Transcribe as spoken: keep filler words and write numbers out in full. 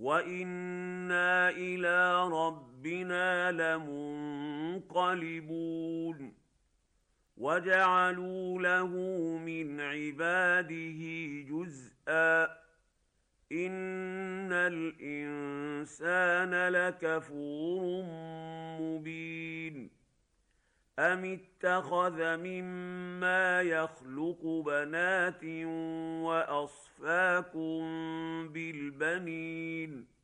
وَإِنَّا إِلَىٰ رَبِّنَا لَمُنقَلِبُونَ وَجَعَلُوا لَهُ مِنْ عِبَادِهِ جُزْءًا ۚ إِنَّ الْإِنسَانَ لَكَفُورٌ مُّبِينٌ أَمِ اتَّخَذَ مِمَّا يَخْلُقُ بَنَاتٍ وَأَصْفَاكُم بِالْبَنِينَ